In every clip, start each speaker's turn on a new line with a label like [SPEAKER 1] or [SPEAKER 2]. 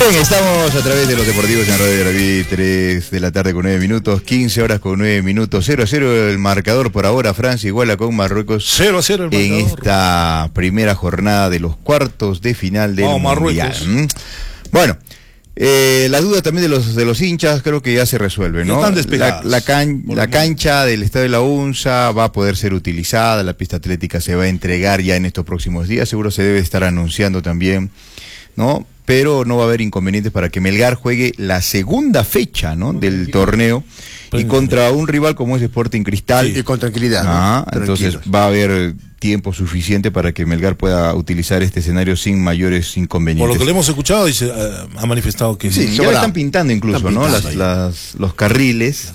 [SPEAKER 1] Bien, estamos a través de los deportivos en Radio Gravy, 3 de la tarde con 9 minutos, 15 horas con 9 minutos, 0-0 el marcador por ahora. Francia iguala con Marruecos
[SPEAKER 2] 0-0 el marcador
[SPEAKER 1] en esta primera jornada de los cuartos de final del Mundial. Bueno, la duda también de los hinchas creo que ya se resuelve, ¿no?
[SPEAKER 2] Están despegadas.
[SPEAKER 1] La cancha del Estadio de la UNSA va a poder ser utilizada, la pista atlética se va a entregar ya en estos próximos días, seguro se debe estar anunciando también, ¿no? Pero no va a haber inconvenientes para que Melgar juegue la segunda fecha, ¿no?, del torneo, y contra un rival como es Sporting Cristal.
[SPEAKER 3] Sí, y con tranquilidad.
[SPEAKER 1] Entonces va a haber tiempo suficiente para que Melgar pueda utilizar este escenario sin mayores inconvenientes.
[SPEAKER 2] Por lo que le hemos escuchado, dice, ha manifestado que
[SPEAKER 1] sí. Ya están pintando incluso, ¿no?, los carriles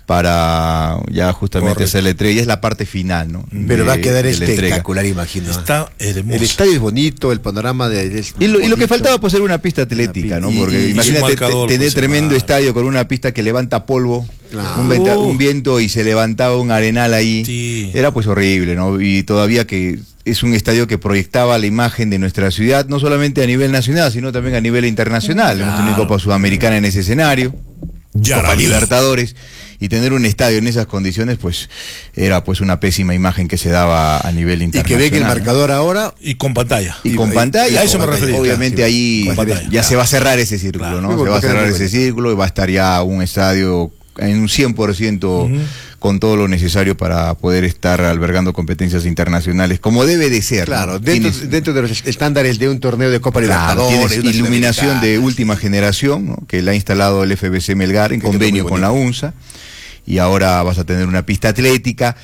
[SPEAKER 1] para ya justamente hacer la entrega, y es la parte final, ¿no?
[SPEAKER 3] Pero va a quedar espectacular, imagino.
[SPEAKER 2] Está hermoso.
[SPEAKER 3] El estadio es bonito, el panorama
[SPEAKER 1] y lo que faltaba pues era una pista atlética, ¿no? Porque imagínate tener tremendo estadio con una pista que levanta polvo, un viento, y se levantaba un arenal ahí. Sí. Era pues horrible, ¿no? Y todavía que es un estadio que proyectaba la imagen de nuestra ciudad, no solamente a nivel nacional, sino también a nivel internacional. Hemos tenido Copa Sudamericana en ese escenario, Copa Libertadores, y tener un estadio en esas condiciones, pues, era pues una pésima imagen que se daba a nivel internacional.
[SPEAKER 3] Y que ve que el marcador ahora...
[SPEAKER 2] Y con pantalla.
[SPEAKER 1] Y con pantalla.
[SPEAKER 2] A eso me refería.
[SPEAKER 1] Obviamente ahí ya se va a cerrar ese círculo, ¿no? Se va a cerrar ese círculo y va a estar ya un estadio en un 100% con todo lo necesario para poder estar albergando competencias internacionales, como debe de ser.
[SPEAKER 3] Claro, ¿no? dentro de los estándares de un torneo de Copa Libertadores.
[SPEAKER 1] Tienes iluminación de última generación, ¿no?, que la ha instalado el FBC Melgar en convenio con la UNSA, y ahora vas a tener una pista atlética.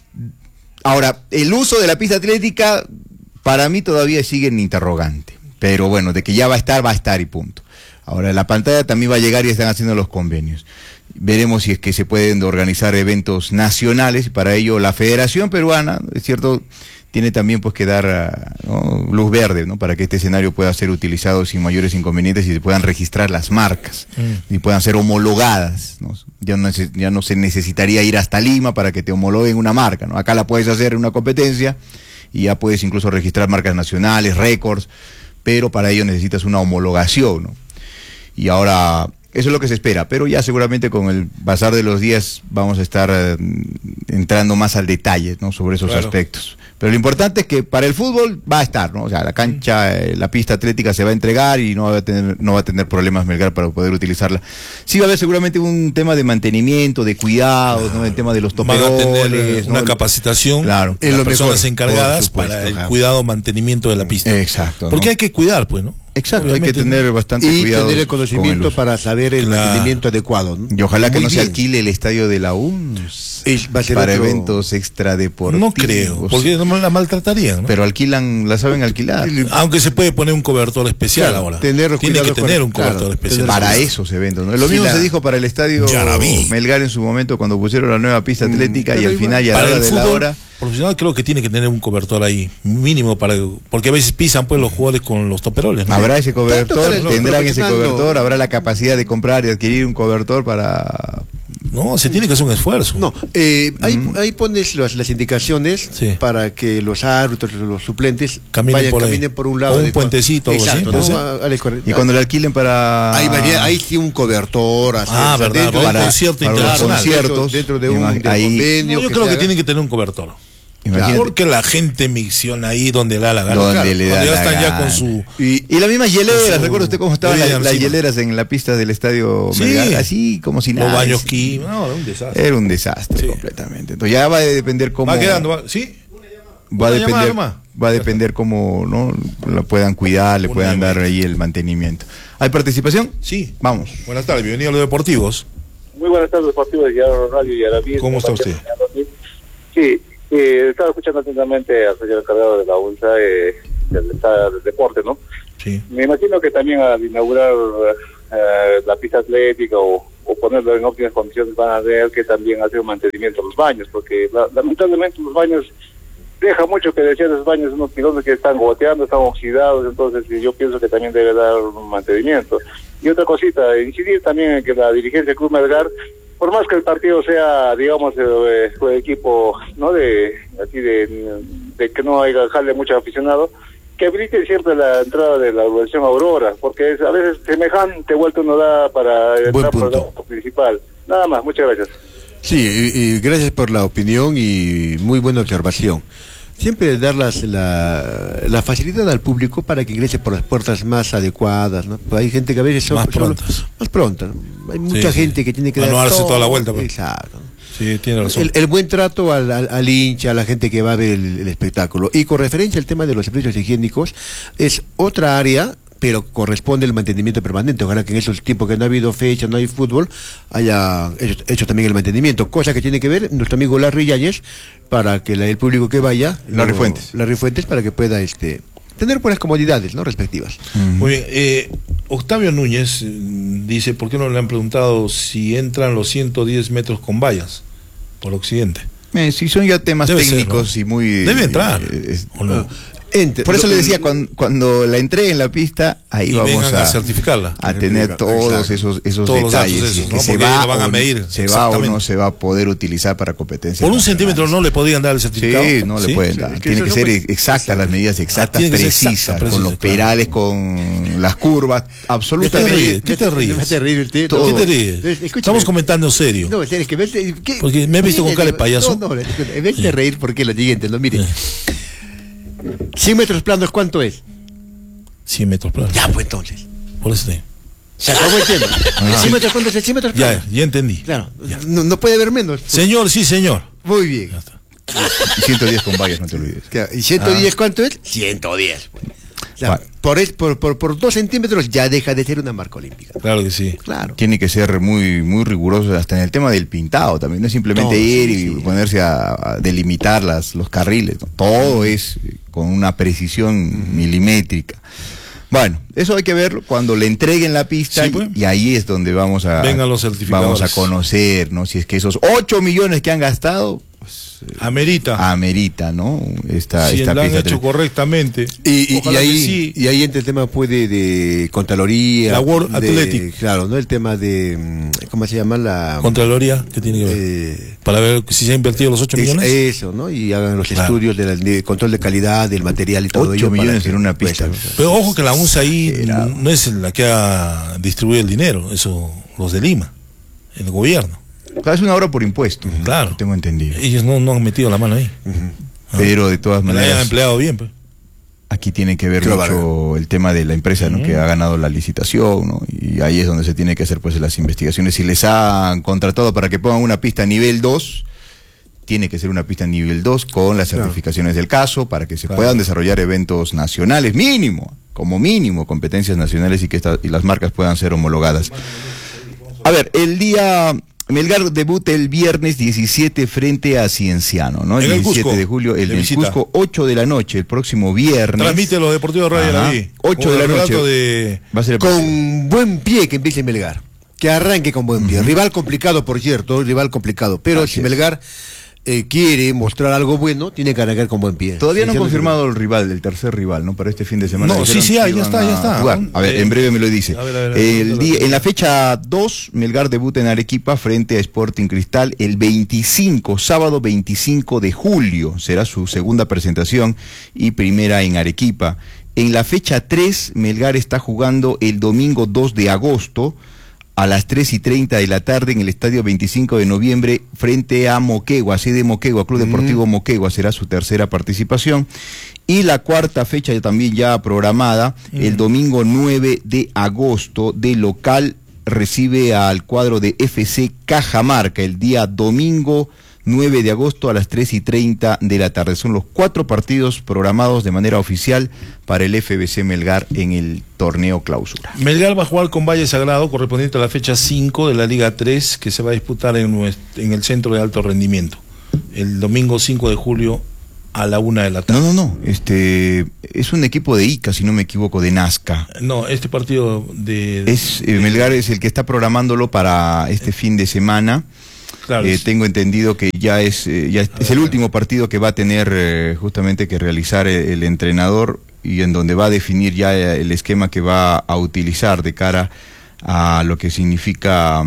[SPEAKER 1] Ahora, el uso de la pista atlética para mí todavía sigue en interrogante, pero bueno, de que ya va a estar y punto. Ahora, la pantalla también va a llegar y están haciendo los convenios. Veremos si es que se pueden organizar eventos nacionales, y para ello la Federación Peruana, es cierto, tiene también pues que dar, ¿no?, luz verde, ¿no?, para que este escenario pueda ser utilizado sin mayores inconvenientes y se puedan registrar las marcas y puedan ser homologadas, ¿no? Ya no se necesitaría ir hasta Lima para que te homologuen una marca, ¿no? Acá la puedes hacer en una competencia y ya puedes incluso registrar marcas nacionales, récords, pero para ello necesitas una homologación, ¿no? Y ahora eso es lo que se espera, pero ya seguramente con el pasar de los días vamos a estar entrando más al detalle, ¿no?, sobre esos aspectos. Pero lo importante es que para el fútbol va a estar, ¿no? O sea, la cancha, la pista atlética se va a entregar y no va a tener problemas Melgar para poder utilizarla. Sí va a haber seguramente un tema de mantenimiento, de cuidados, ¿no?, el tema de los toperoles,
[SPEAKER 2] una capacitación, en las personas encargadas para el cuidado, mantenimiento de la pista.
[SPEAKER 1] Exacto.
[SPEAKER 2] Porque hay que cuidar, pues, ¿no?
[SPEAKER 1] Exacto, hay que tener bastante cuidado.
[SPEAKER 3] Y tener el conocimiento para saber el mantenimiento adecuado, ¿no?
[SPEAKER 1] Y ojalá que no se alquile el estadio de la UNS para eventos extradeportivos.
[SPEAKER 2] No creo, porque no la maltratarían, ¿no?
[SPEAKER 1] Pero la saben alquilar.
[SPEAKER 2] Aunque se puede poner un cobertor especial ahora. Tiene que tener un cobertor especial.
[SPEAKER 1] Para esos eventos, ¿no? Lo mismo se dijo para el estadio Melgar en su momento cuando pusieron la nueva pista atlética, y al final ya a la hora
[SPEAKER 2] profesional creo que tiene que tener un cobertor ahí mínimo porque a veces pisan pues los jugadores con los toperoles, ¿no?
[SPEAKER 1] Habrá ese cobertor, tendrán ese cobertor, habrá la capacidad de comprar y adquirir un cobertor para...
[SPEAKER 2] No, se tiene que hacer un esfuerzo.
[SPEAKER 3] No, ahí pones las indicaciones para que los árbitros, los suplentes caminen por un lado.
[SPEAKER 2] O un puentecito.
[SPEAKER 3] Exacto, ¿no?
[SPEAKER 1] Y cuando le alquilen para...
[SPEAKER 3] Ahí sí un cobertor.
[SPEAKER 2] Verdad, para concierto internacional.
[SPEAKER 1] Conciertos,
[SPEAKER 3] dentro de un convenio.
[SPEAKER 2] Yo creo que tiene que tener un cobertor. Imagínate. Porque la gente micciona ahí donde le da la gana.
[SPEAKER 1] Donde ya están ya
[SPEAKER 2] con su...
[SPEAKER 1] Y las mismas hieleras, ¿recuerda usted cómo estaban las hieleras en la pista del estadio Melgar? Así como si nada.
[SPEAKER 2] Los baños aquí, no, era un desastre.
[SPEAKER 1] Era un desastre completamente. Entonces ya va a depender cómo...
[SPEAKER 2] Va quedando, ¿sí?
[SPEAKER 1] Va a depender cómo, ¿no?, la puedan cuidar, le puedan dar ahí el mantenimiento. ¿Hay participación?
[SPEAKER 2] Sí.
[SPEAKER 1] Vamos.
[SPEAKER 2] Buenas tardes, bienvenido a los deportivos.
[SPEAKER 4] Muy buenas tardes, deportivos de Radio y Arabí.
[SPEAKER 2] ¿Cómo está usted?
[SPEAKER 4] Sí. Estaba escuchando atentamente al señor encargado de la UNSA del deporte, ¿no?
[SPEAKER 2] Sí.
[SPEAKER 4] Me imagino que también al inaugurar la pista atlética o ponerlo en óptimas condiciones van a ver que también hace un mantenimiento de los baños, porque lamentablemente los baños deja mucho que decir, los baños, unos pilones que están goteando, están oxidados, entonces yo pienso que también debe dar un mantenimiento. Y otra cosita, incidir también en que la dirigencia del Club Melgar, por más que el partido sea, digamos, el equipo, ¿no?, de que no haya dejarle mucho aficionado, que habilite siempre la entrada de la urbanización Aurora, porque a veces semejante vuelta no da para entrar por el auto principal. Nada más, muchas gracias.
[SPEAKER 3] Sí, y gracias por la opinión y muy buena observación. Siempre dar la facilidad al público para que ingrese por las puertas más adecuadas, ¿no? Pues hay gente que a veces son más prontas, ¿no? Hay mucha gente que tiene que
[SPEAKER 2] no darse toda la vuelta.
[SPEAKER 3] Exacto.
[SPEAKER 2] Sí, tiene razón.
[SPEAKER 3] El buen trato al hincha, a la gente que va a ver el espectáculo. Y con referencia al tema de los servicios higiénicos, es otra área, pero corresponde el mantenimiento permanente. Ojalá que en esos tiempos que no ha habido fecha, no hay fútbol, haya hecho también el mantenimiento. Cosa que tiene que ver nuestro amigo Larry Yáñez, para que el público que vaya,
[SPEAKER 1] Larry Fuentes,
[SPEAKER 3] para que pueda tener buenas comodidades, ¿no?, respectivas.
[SPEAKER 2] Muy bien. Octavio Núñez dice, ¿por qué no le han preguntado si entran los 110 metros con vallas por Occidente?
[SPEAKER 1] Si son ya temas técnicos, ¿no? Y muy...
[SPEAKER 2] Debe entrar, ¿o no?
[SPEAKER 1] Por eso le decía, cuando la entregue en la pista, ahí vamos a
[SPEAKER 2] certificarla,
[SPEAKER 1] a tener todos esos detalles,
[SPEAKER 2] esos, ¿no?
[SPEAKER 1] que se va o no se va a poder utilizar para competencia.
[SPEAKER 2] Por un centímetro no le podían dar el certificado.
[SPEAKER 1] Sí, no le pueden dar. Tiene que ser exactas las medidas, exactas, precisas, con los perales, con las curvas, absolutamente.
[SPEAKER 2] ¿Qué te ríes? ¿Qué te ríes? Estamos comentando serio.
[SPEAKER 3] No, es que
[SPEAKER 2] porque me he visto con cara de payaso.
[SPEAKER 3] No, en vez de reír, porque lo siguiente, no, mire. 100 metros planos, ¿cuánto es?
[SPEAKER 2] 100 metros planos.
[SPEAKER 3] Ya, pues entonces.
[SPEAKER 2] Por eso
[SPEAKER 3] se acabó el tema. 100 metros planos es 100 metros planos.
[SPEAKER 2] Ya entendí.
[SPEAKER 3] Claro, no puede haber menos.
[SPEAKER 2] Señor, sí, señor.
[SPEAKER 3] Muy bien.
[SPEAKER 2] Ya está.
[SPEAKER 1] Y 110 con vallas, no te olvides.
[SPEAKER 3] ¿Y 110 cuánto es? 110. O sea, por 2 centímetros ya deja de ser una marca olímpica.
[SPEAKER 2] Claro que sí.
[SPEAKER 1] Claro. Tiene que ser muy, muy riguroso hasta en el tema del pintado también. No es simplemente ir y ponerse a delimitar los carriles, ¿no? Todo es con una precisión milimétrica. Bueno, eso hay que verlo cuando le entreguen la pista, sí, pues. Y ahí es donde vamos a conocer, ¿no? Si es que esos 8 millones que han gastado, pues, amerita, ¿no? Esta
[SPEAKER 2] lo han hecho correctamente.
[SPEAKER 3] Y ahí entra el tema de Contraloría,
[SPEAKER 2] la World Athletic.
[SPEAKER 3] Claro, ¿no? El tema de ¿cómo se llama? La
[SPEAKER 2] Contraloría, ¿qué tiene que ver? Para ver si se ha invertido los 8 millones.
[SPEAKER 3] Eso, ¿no? Y hagan los estudios de control de calidad del material y todo
[SPEAKER 1] 8 millones en una pista.
[SPEAKER 2] Pero ojo que la UNSA ahí no es la que ha distribuido el dinero, eso los de Lima, el gobierno.
[SPEAKER 1] Es una obra por impuesto,
[SPEAKER 2] claro.
[SPEAKER 1] Tengo entendido.
[SPEAKER 2] Ellos no han metido la mano ahí.
[SPEAKER 1] Pero de todas maneras,
[SPEAKER 2] la hayan empleado bien, pues.
[SPEAKER 1] Aquí tiene que ver mucho el tema de la empresa, ¿no? Que ha ganado la licitación, ¿no? Y ahí es donde se tiene que hacer pues las investigaciones. Si les han contratado para que pongan una pista nivel 2, tiene que ser una pista nivel 2 con las certificaciones del caso para que se puedan desarrollar eventos nacionales, como mínimo, competencias nacionales y que las marcas puedan ser homologadas. A ver, Melgar debuta el viernes 17 frente a Cienciano, ¿no? El 17 de julio, el Cusco, 8 de la noche, el próximo viernes.
[SPEAKER 2] Transmite los Deportivos Radio la vi.
[SPEAKER 1] 8 de la noche.
[SPEAKER 3] Va a ser con buen pie que empiece Melgar. Que arranque con buen pie. Rival complicado, por cierto, pero si Melgar quiere mostrar algo bueno, tiene que arrancar con buen pie.
[SPEAKER 1] Todavía no han confirmado el tercer rival, ¿no? Para este fin de semana.
[SPEAKER 2] No, ya está.
[SPEAKER 1] A ver, en breve me lo dice. En la fecha 2, Melgar debuta en Arequipa frente a Sporting Cristal el sábado 25 de julio. Será su segunda presentación y primera en Arequipa. En la fecha 3, Melgar está jugando el domingo 2 de agosto a las 3:30 de la tarde en el estadio 25 de noviembre frente a Moquegua, sede Moquegua, Club Deportivo Moquegua, será su tercera participación. Y la cuarta fecha también ya programada, el domingo 9 de agosto, de local recibe al cuadro de FC Cajamarca el día domingo 9 de agosto a las 3:30 de la tarde. Son los 4 partidos programados de manera oficial para el FBC Melgar en el torneo clausura.
[SPEAKER 2] Melgar va a jugar con Valle Sagrado correspondiente a la fecha 5 de la Liga 3 que se va a disputar en el Centro de Alto Rendimiento el domingo 5 de julio a la 1 de la tarde.
[SPEAKER 1] No, es un equipo de ICA, si no me equivoco, de Nazca.
[SPEAKER 2] No, este partido
[SPEAKER 1] Melgar es el que está programándolo para este fin de semana. Claro, tengo entendido que ya es el último partido que va a tener justamente que realizar el entrenador y en donde va a definir ya el esquema que va a utilizar de cara a lo que significa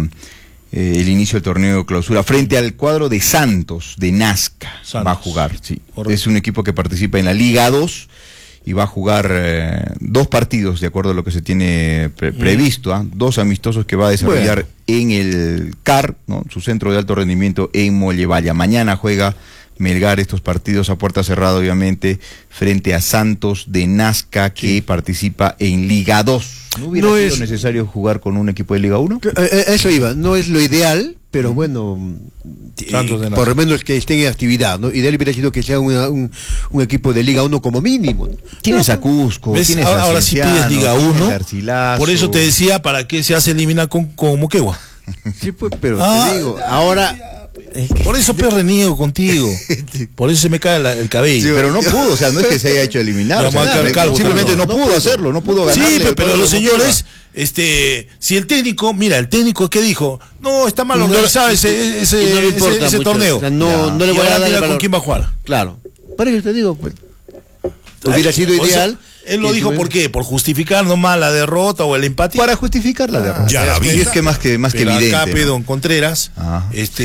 [SPEAKER 1] el inicio del torneo de clausura frente al cuadro de Santos de Nazca. Va a jugar, sí. Correcto. Es un equipo que participa en la Liga 2 y va a jugar 2 partidos de acuerdo a lo que se tiene previsto, 2 amistosos que va a desarrollar en el CAR, ¿no? Su centro de alto rendimiento en Mollevalla. Mañana juega Melgar estos partidos a puerta cerrada, obviamente, frente a Santos de Nazca, que participa en Liga 2. ¿No hubiera sido necesario jugar con un equipo de Liga 1?
[SPEAKER 3] Eso iba, no es lo ideal, pero bueno, por lo menos que esté en actividad, ¿no? Ideal hubiera sido que sea un equipo de Liga 1 como mínimo, ¿no?
[SPEAKER 1] Tienes a Cusco, tienes a
[SPEAKER 2] ahora sí pides Liga 1, por eso te decía, ¿para qué se hace eliminar con Moquegua?
[SPEAKER 3] Sí, pues, pero te digo, ahora...
[SPEAKER 2] Por eso reniego contigo. Por eso se me cae el cabello.
[SPEAKER 1] Sí, pero no pudo, o sea, no es que se haya hecho eliminar.
[SPEAKER 2] O sea,
[SPEAKER 1] simplemente no pudo hacerlo, no pudo ganar.
[SPEAKER 2] Sí, pero los señores, si el técnico, mira, el técnico que dijo, no, está mal organizado ese torneo.
[SPEAKER 3] O sea, no le voy a dar
[SPEAKER 2] con quién va a jugar.
[SPEAKER 3] Claro. Para eso te digo, pues. Hubiera sido ideal.
[SPEAKER 2] Él lo dijo, ¿por qué? ¿Por justificar nomás la derrota o el empate?
[SPEAKER 1] Para justificar la derrota.
[SPEAKER 2] Ya la vi.
[SPEAKER 1] Es que más que evidente.
[SPEAKER 2] Acá, don Contreras, ¿no?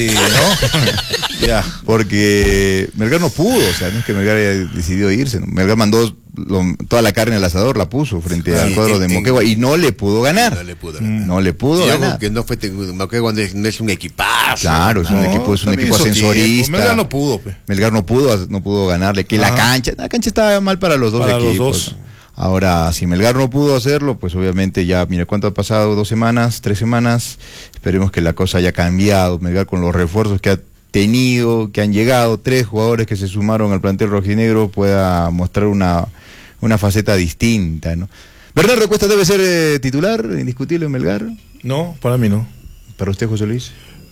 [SPEAKER 1] Ya, porque Melgar no pudo, o sea, no es que Melgar haya decidido irse, ¿no? Melgar mandó toda la carne al asador, la puso frente al cuadro de Moquegua y no le pudo ganar. No le pudo ganar.
[SPEAKER 3] Que no fue Moquegua, no es un equipazo.
[SPEAKER 1] Claro, es un equipo ascensorista.
[SPEAKER 2] Melgar no pudo.
[SPEAKER 1] Melgar no pudo ganarle, que la cancha estaba mal para los dos equipos. Ahora, si Melgar no pudo hacerlo, pues obviamente ya, mira cuánto ha pasado, 2 semanas, 3 semanas, esperemos que la cosa haya cambiado. Melgar con los refuerzos que ha tenido, que han llegado, 3 jugadores que se sumaron al plantel rojinegro, pueda mostrar una faceta distinta, ¿no? ¿Bernardo Cuesta debe ser titular, indiscutible en Melgar?
[SPEAKER 2] No, para mí no.
[SPEAKER 1] ¿Para usted, José Luis?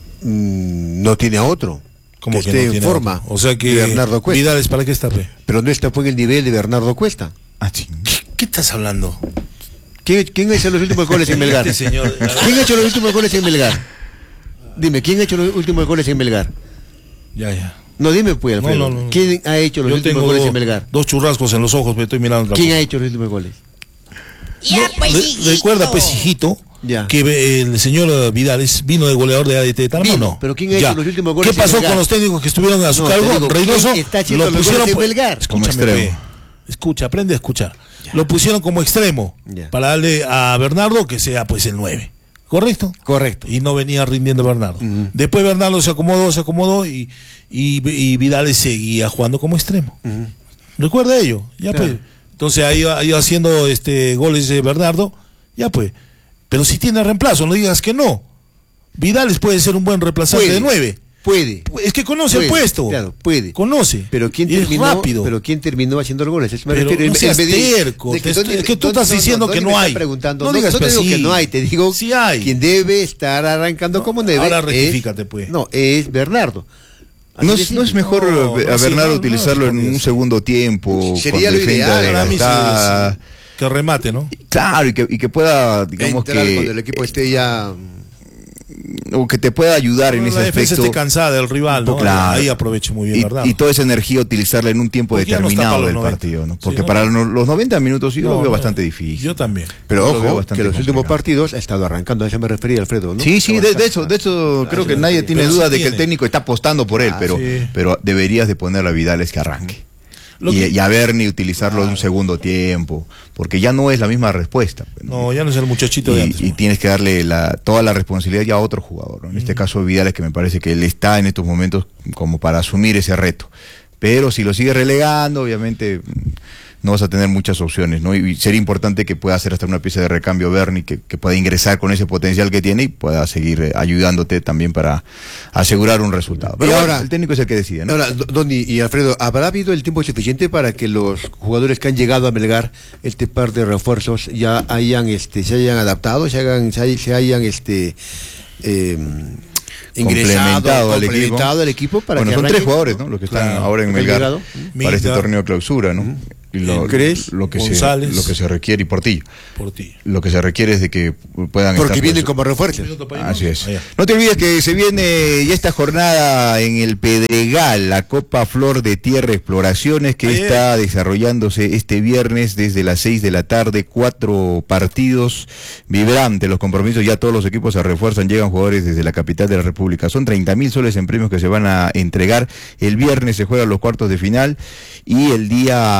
[SPEAKER 3] No tiene a otro.
[SPEAKER 2] Como
[SPEAKER 3] que esté en forma.
[SPEAKER 2] O sea que
[SPEAKER 3] Bernardo Cuesta.
[SPEAKER 2] Vidales, ¿para qué está?
[SPEAKER 3] Pero no está en el nivel de Bernardo Cuesta.
[SPEAKER 2] ¿Qué estás hablando?
[SPEAKER 3] ¿Quién ha hecho los últimos goles en Melgar? ¿Quién ha hecho los últimos goles en Melgar? Dime, ¿quién ha hecho los últimos goles en Melgar?
[SPEAKER 2] Ya.
[SPEAKER 3] No, dime pues, Alfredo.
[SPEAKER 2] No.
[SPEAKER 3] ¿Quién ha hecho los últimos goles en Melgar?
[SPEAKER 2] 2 churrascos en los ojos, pero estoy mirando.
[SPEAKER 3] ¿Quién ha hecho los últimos goles?
[SPEAKER 2] Recuerda, pues, hijito, que el señor Vidales vino de goleador de ADT de Tarma, ¿no?
[SPEAKER 3] Pero ¿quién ha hecho los últimos goles?
[SPEAKER 2] ¿Qué pasó con los técnicos que estuvieron a su cargo? Reynoso
[SPEAKER 3] lo pusieron en Melgar.
[SPEAKER 1] Como extremo.
[SPEAKER 2] Escucha, aprende a escuchar. Lo pusieron como extremo para darle a Bernardo que sea pues el 9. ¿Correcto?
[SPEAKER 3] Correcto.
[SPEAKER 2] Y no venía rindiendo Bernardo. Después Bernardo se acomodó y Vidales seguía jugando como extremo. Recuerda ello. Ya pues. Entonces ha ido haciendo goles de Bernardo. Ya pues. Pero si tiene reemplazo, no digas que no. Vidales puede ser un buen reemplazante de 9.
[SPEAKER 3] Puede.
[SPEAKER 2] Es que conoce el puesto.
[SPEAKER 3] Claro, puede.
[SPEAKER 2] Conoce.
[SPEAKER 3] Pero ¿quién terminó haciendo los goles?
[SPEAKER 2] Pero no seas terco. Es que tú estás diciendo que no hay.
[SPEAKER 3] No digas te digo que no hay, te digo
[SPEAKER 2] sí hay.
[SPEAKER 3] Quien debe estar arrancando como debe.
[SPEAKER 2] Ahora rectifícate, pues.
[SPEAKER 3] No, es Bernardo.
[SPEAKER 1] ¿No es mejor a Bernardo utilizarlo en un segundo tiempo?
[SPEAKER 3] Sería lo ideal.
[SPEAKER 2] Que remate, ¿no?
[SPEAKER 1] Claro, y que pueda, digamos que...
[SPEAKER 3] Cuando el equipo esté ya...
[SPEAKER 1] O que te pueda ayudar en ese aspecto. La defensa
[SPEAKER 2] esté cansada del rival, ¿no?
[SPEAKER 1] Claro.
[SPEAKER 2] Ahí aproveche muy bien, ¿verdad?
[SPEAKER 1] Y toda esa energía utilizarla en un tiempo determinado del partido, ¿no? Porque para los 90 minutos yo lo veo bastante difícil.
[SPEAKER 2] Yo también.
[SPEAKER 3] Pero ojo, que los últimos partidos ha estado arrancando, a eso me refería, Alfredo, ¿no?
[SPEAKER 1] Sí, de eso creo que nadie tiene duda de que el técnico está apostando por él, pero deberías de ponerle a Vidales que arranque. Y a Berni utilizarlo en un segundo tiempo, porque ya no es la misma respuesta.
[SPEAKER 2] No, ya no es el muchachito de antes.
[SPEAKER 1] Y tienes que darle toda la responsabilidad ya a otro jugador, ¿no? En este caso Vidales, que me parece que él está en estos momentos como para asumir ese reto. Pero si lo sigue relegando, obviamente no vas a tener muchas opciones, ¿no? Y sería importante que pueda hacer hasta una pieza de recambio Berni, que pueda ingresar con ese potencial que tiene y pueda seguir ayudándote también para asegurar un resultado. Pero ahora el técnico es el que decide, ¿no?
[SPEAKER 3] Ahora, Donny y Alfredo, ¿habrá habido el tiempo suficiente para que los jugadores que han llegado a Melgar, par de refuerzos, ya se hayan adaptado, se hayan complementado al equipo para
[SPEAKER 1] son 3 jugadores, ¿no? Los que están ahora en Melgar para este torneo de clausura, ¿no? Y lo que se requiere, y Portillo. Lo que se requiere es de que puedan
[SPEAKER 3] porque vienen como refuerzos.
[SPEAKER 1] Así es. No te olvides que se viene ya esta jornada en el Pedregal, la Copa Flor de Tierra Exploraciones, que está desarrollándose este viernes desde las 6 de la tarde, 4 partidos vibrantes. Los compromisos, ya todos los equipos se refuerzan, llegan jugadores desde la capital de la República. Son 30.000 soles en premios que se van a entregar. El viernes se juegan los cuartos de final y el día sábado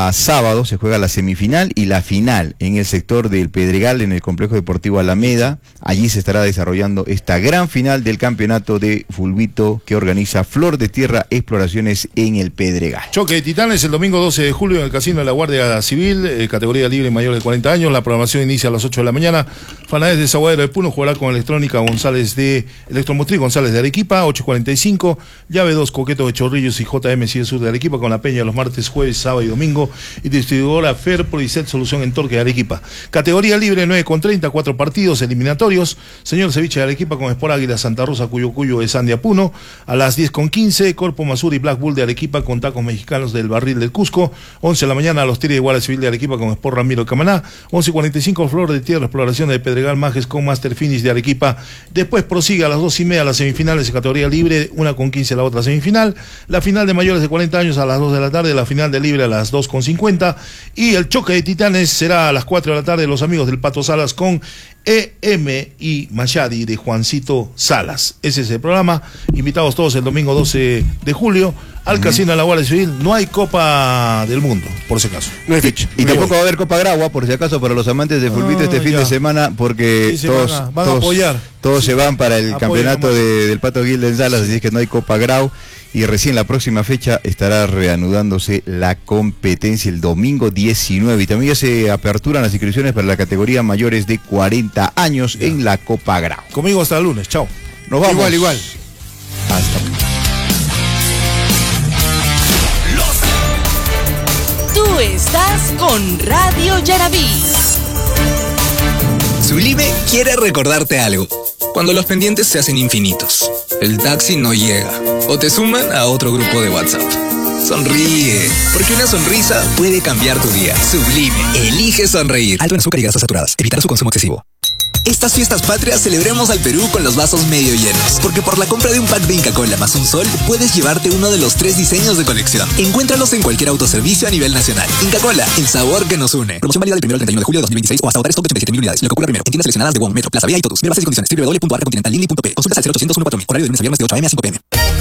[SPEAKER 1] sábado se juega la semifinal y la final en el sector del Pedregal, en el Complejo Deportivo Alameda. Allí se estará desarrollando esta gran final del campeonato de fulbito que organiza Flor de Tierra Exploraciones en el Pedregal.
[SPEAKER 2] Choque de Titanes el domingo 12 de julio en el Casino de la Guardia Civil, categoría libre mayor de 40 años. La programación inicia a las 8 de la mañana. Fanades de Zaguadero de Puno jugará con Electrónica González de Electromotriz González de Arequipa, 8:45. Llave 2, Coqueto de Chorrillos y JM Ciudad Sur de Arequipa con La Peña los martes, jueves, sábado y domingo. Y distribuidora Ferpro y Set Solución en Torque de Arequipa. Categoría libre 9:30, 4 partidos eliminatorios. Señor Ceviche de Arequipa con Sport Águila Santa Rosa, Cuyo de Sandia Puno. A las 10:15, Corpo Masur y Black Bull de Arequipa con Tacos Mexicanos del Barril del Cusco. 11 de la mañana, Los Tigres de Guardia Civil de Arequipa con Sport Ramiro Camaná. 11:45, Flor de Tierra Exploración de Pedregal Majes con Master Finish de Arequipa. Después prosigue a las 2:30 las semifinales de categoría libre, 1:15 la otra semifinal. La final de mayores de 40 años a las 2 de la tarde, la final de libre a las 2:50. Y el choque de titanes será a las 4 de la tarde, los amigos del Pato Salas con EM y Machadi de Juancito Salas. Ese es el programa. Invitados todos el domingo 12 de julio al Casino de la Guardia Civil. No hay Copa del Mundo, por si acaso.
[SPEAKER 3] No hay fecha.
[SPEAKER 1] Y tampoco va a haber Copa Gragua, por si acaso, para los amantes de fulbito este fin de semana, porque
[SPEAKER 2] Sí,
[SPEAKER 1] todos
[SPEAKER 2] van a apoyar.
[SPEAKER 1] Todos se van para el
[SPEAKER 2] Apoyen
[SPEAKER 1] campeonato
[SPEAKER 2] nomás.
[SPEAKER 1] del Pato Gilda en Salas, así es que no hay Copa Grau. Y recién la próxima fecha estará reanudándose la competencia el domingo 19. Y también ya se aperturan las inscripciones para la categoría mayores de 40 años en la Copa Grau.
[SPEAKER 2] Conmigo hasta el lunes. Chao.
[SPEAKER 1] Nos vamos.
[SPEAKER 3] Igual.
[SPEAKER 1] Hasta.
[SPEAKER 5] Tú estás con Radio Yarabí.
[SPEAKER 6] Sublime quiere recordarte algo. Cuando los pendientes se hacen infinitos, el taxi no llega o te suman a otro grupo de WhatsApp. Sonríe, porque una sonrisa puede cambiar tu día. Sublime, elige sonreír. Alto en azúcar y grasas saturadas. Evitar su consumo excesivo. Estas fiestas patrias celebremos al Perú con los vasos medio llenos, porque por la compra de un pack de Inca Kola más un sol, puedes llevarte uno de los 3 diseños de colección. Encuéntralos en cualquier autoservicio a nivel nacional. Inca Kola, el sabor que nos une. Promoción válida del 1 al 31 de julio de 2026 o hasta agotar stock de 87.000 unidades. Lo que ocurra primero. En tiendas seleccionadas de WOM, Metro, Plaza Vía y Totus. Mira bases y condiciones. www.arcacontinentallínea.p. Consultas al 0800 14000. Horario de lunes a viernes de 8 a.m. a 5 p.m.